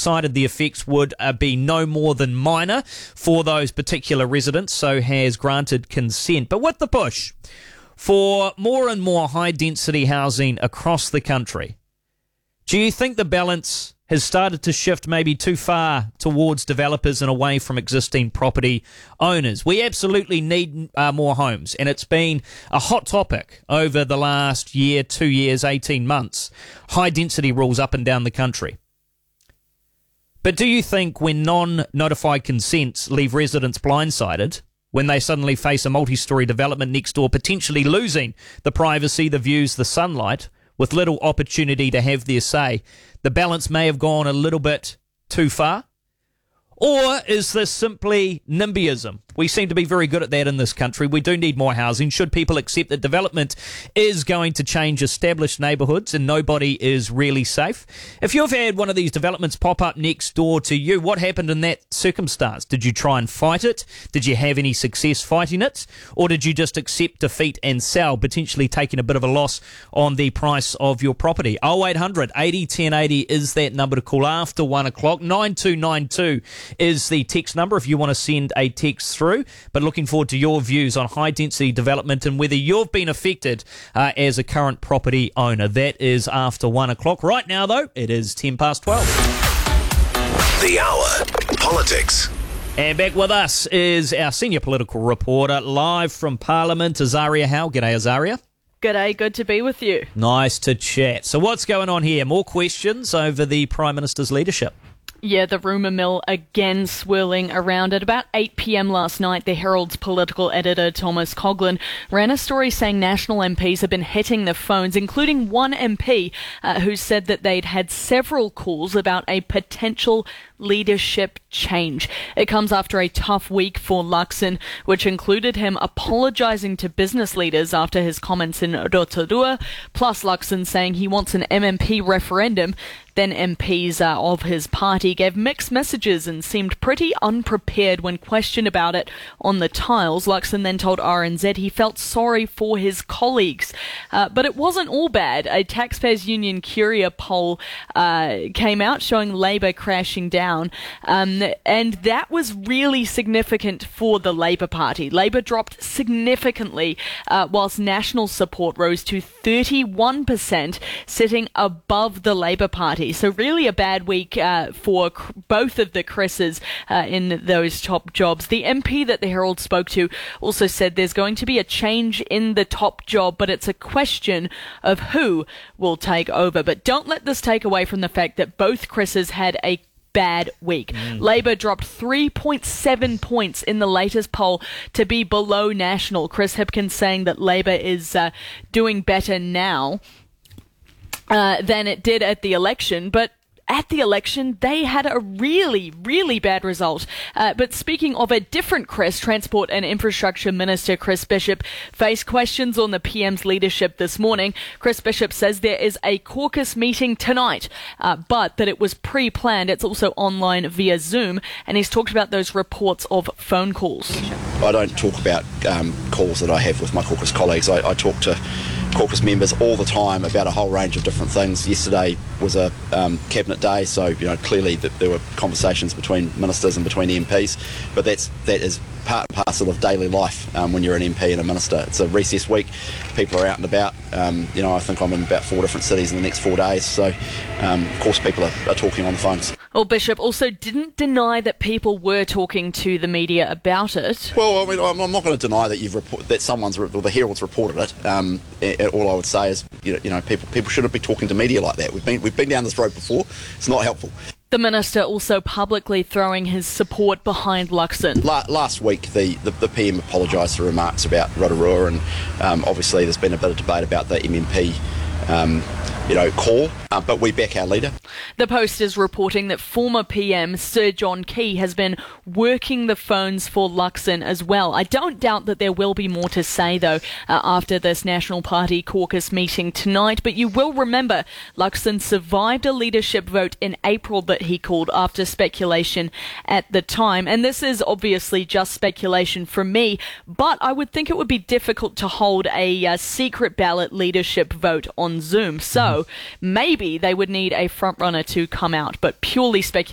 decided the effects would be no more than minor for those particular residents, so has granted consent. But with the push for more and more high-density housing across the country, do you think the balance has started to shift maybe too far towards developers and away from existing property owners? We absolutely need more homes, and it's been a hot topic over the last year, 2 years, 18 months. High-density rules up and down the country. But do you think when non-notified consents leave residents blindsided, when they suddenly face a multi-storey development next door, potentially losing the privacy, the views, the sunlight, with little opportunity to have their say, the balance may have gone a little bit too far? Or is this simply NIMBYism? We seem to be very good at that in this country. We do need more housing. Should people accept that development is going to change established neighbourhoods and nobody is really safe? If you've had one of these developments pop up next door to you, what happened in that circumstance? Did you try and fight it? Did you have any success fighting it? Or did you just accept defeat and sell, potentially taking a bit of a loss on the price of your property? 0800 80 1080 is that number to call after 1 o'clock. 9292 is the text number if you want to send a text through. But looking forward to your views on high-density development and whether you've been affected as a current property owner. That is after 1 o'clock. Right now, though, it is 10 past 12. The Hour. Politics. And back with us is our senior political reporter, live from Parliament, Azaria Howe. G'day, Azaria. G'day, good to be with you. Nice to chat. So what's going on here? More questions over the Prime Minister's leadership? Yeah, the rumour mill again swirling around. At about 8 p.m. last night, the Herald's political editor, Thomas Coughlan, ran a story saying national MPs have been hitting the phones, including one MP who said that they'd had several calls about a potential leadership change. It comes after a tough week for Luxon, which included him apologising to business leaders after his comments in Rotorua, plus Luxon saying he wants an MMP referendum. Then MPs of his party gave mixed messages and seemed pretty unprepared when questioned about it on the tiles. Luxon then told RNZ he felt sorry for his colleagues. But it wasn't all bad. A Taxpayers Union Curia poll came out showing Labour crashing down. And that was really significant for the Labour Party. Labour dropped significantly whilst national support rose to 31%, sitting above the Labour Party. So really a bad week for both of the Chris's in those top jobs. The MP that the Herald spoke to also said there's going to be a change in the top job, but it's a question of who will take over. But don't let this take away from the fact that both Chris's had a bad week. Labour dropped 3.7 points in the latest poll to be below national. Chris Hipkins saying that Labour is doing better now than it did at the election, but at the election, they had a really, really bad result. But speaking of a different Chris, Transport and Infrastructure Minister Chris Bishop faced questions on the PM's leadership this morning. Chris Bishop says there is a caucus meeting tonight, but that it was pre-planned. It's also online via Zoom, and he's talked about those reports of phone calls. I don't talk about calls that I have with my caucus colleagues. I talk to caucus members all the time about a whole range of different things. Yesterday was a cabinet day, so clearly there were conversations between ministers and between MPs, but that is part and parcel of daily life when you're an MP and a minister. It's a recess week, people are out and about. I think I'm in about 4 different cities in the next 4 days, so of course people are talking on the phones. Well, Bishop also didn't deny that people were talking to the media about it. Well, I mean, I'm not going to deny that the Herald's reported it. All I would say is, people shouldn't be talking to media like that. We've been down this road before. It's not helpful. The minister also publicly throwing his support behind Luxon. Last week, the PM apologised for remarks about Rotorua, and obviously there's been a bit of debate about the MMP call, but we back our leader. The Post is reporting that former PM Sir John Key has been working the phones for Luxon as well. I don't doubt that there will be more to say, though, after this National Party caucus meeting tonight, but you will remember Luxon survived a leadership vote in April that he called after speculation at the time, and this is obviously just speculation from me, but I would think it would be difficult to hold a secret ballot leadership vote on Zoom, so maybe they would need a front runner to come out, but purely speculation.